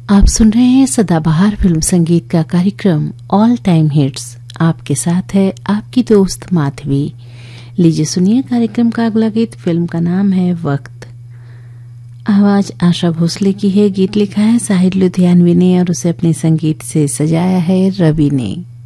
आप सुन रहे हैं सदाबहार फिल्म संगीत का कार्यक्रम ऑल टाइम हिट्स। आपके साथ है आपकी दोस्त माधवी। लीजिए सुनिए कार्यक्रम का अगला गीत। फिल्म का नाम है वक्त। आवाज आशा भोसले की है। गीत लिखा है साहिर लुधियानवी ने और उसे अपने संगीत से सजाया है रवि ने।